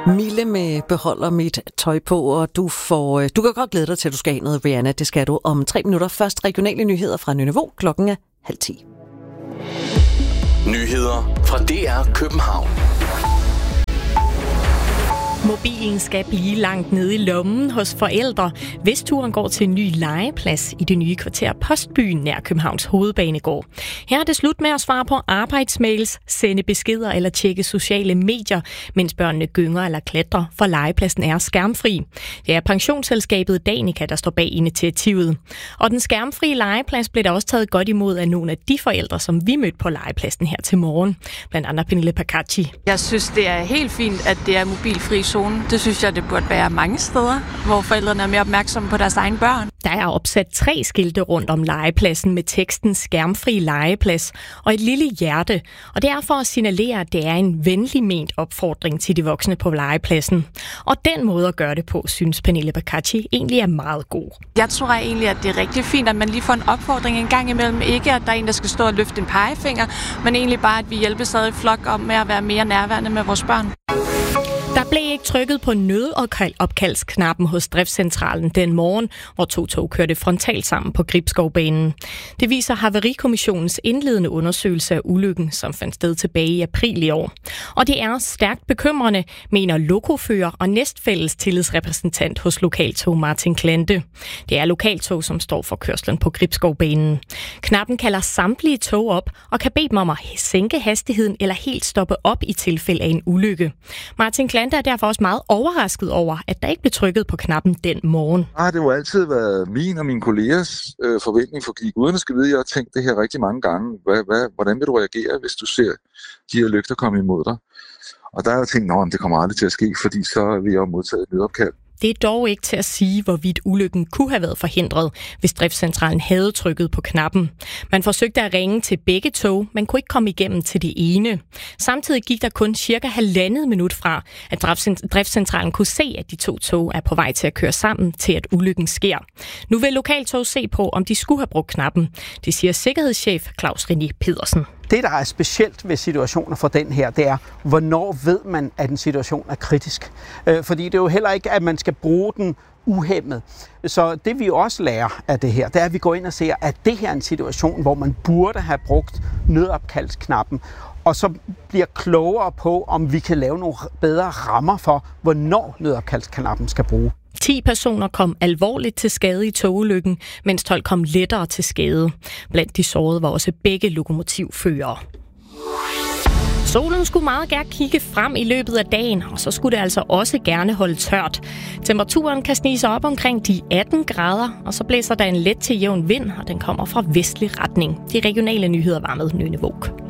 Mille med beholder mit tøj på, og du kan godt glæde dig til, at du skal have noget, Rihanna. Det skal du om 3 minutter. Først regionale nyheder fra Nynniveau. Klokken er 9:30. Nyheder fra DR København. Mobilen skal blive langt nede i lommen hos forældre, hvis turen går til en ny legeplads i det nye kvarter Postbyen nær Københavns Hovedbanegård. Her er det slut med at svare på arbejdsmails, sende beskeder eller tjekke sociale medier, mens børnene gynger eller klatrer, for legepladsen er skærmfri. Det er pensionsselskabet Danica, der står bag initiativet. Og den skærmfri legeplads blev der også taget godt imod af nogle af de forældre, som vi mødte på legepladsen her til morgen. Blandt andet Pernille Pacacci. Jeg synes, det er helt fint, at det er mobilfri zone. Det synes jeg, det burde være mange steder, hvor forældrene er mere opmærksomme på deres egne børn. Der er opsat 3 skilte rundt om legepladsen med teksten skærmfri legeplads og et lille hjerte. Og det er for at signalere, at det er en venlig ment opfordring til de voksne på legepladsen. Og den måde at gøre det på, synes Pernille Pacacci egentlig er meget god. Jeg tror egentlig, at det er rigtig fint, at man lige får en opfordring en gang imellem. Ikke at der er en, der skal stå og løfte en pegefinger, men egentlig bare, at vi hjælper stadig i flok om med at være mere nærværende med vores børn. Der blev ikke trykket på nødopkaldsknappen hos driftscentralen den morgen, hvor 2 tog kørte frontalt sammen på Gribskovbanen. Det viser Havarikommissionens indledende undersøgelse af ulykken, som fandt sted tilbage i april i år. Og det er stærkt bekymrende, mener lokofører og næstfælles tillidsrepræsentant hos Lokaltog Martin Klante. Det er Lokaltog, som står for kørslen på Gribskovbanen. Knappen kalder samtlige tog op og kan bede dem om at sænke hastigheden eller helt stoppe op i tilfælde af en ulykke. Martin Klante er derfor også meget overrasket over, at der ikke blev trykket på knappen den morgen. Det har jo altid været min og mine kollegers forventning, fordi guderne skal vide, at jeg har tænkt det her rigtig mange gange. Hvordan vil du reagere, hvis du ser de her lygter komme imod dig? Og der har jeg tænkt, at det kommer aldrig til at ske, fordi så vil jeg modtage et nødopkald. Det er dog ikke til at sige, hvorvidt ulykken kunne have været forhindret, hvis driftscentralen havde trykket på knappen. Man forsøgte at ringe til begge tog, men kunne ikke komme igennem til det ene. Samtidig gik der kun cirka 1,5 minut fra, at driftscentralen kunne se, at de 2 tog er på vej til at køre sammen, til at ulykken sker. Nu vil Lokaltog se på, om de skulle have brugt knappen. Det siger sikkerhedschef Claus René Pedersen. Det, der er specielt ved situationer for den her, det er, hvornår ved man, at en situation er kritisk. Fordi det er jo heller ikke, at man skal bruge den uhæmmet. Så det vi også lærer af det her, det er, at vi går ind og ser, at det her er en situation, hvor man burde have brugt nødopkaldsknappen, og så bliver klogere på, om vi kan lave nogle bedre rammer for, hvornår nødopkaldsknappen skal bruges. 10 personer kom alvorligt til skade i togulykken, mens 12 kom lettere til skade. Blandt de sårede var også begge lokomotivførere. Solen skulle meget gerne kigge frem i løbet af dagen, og så skulle det altså også gerne holde tørt. Temperaturen kan snige sig op omkring de 18 grader, og så blæser der en let til jævn vind, og den kommer fra vestlig retning. De regionale nyheder var med Nynniveau.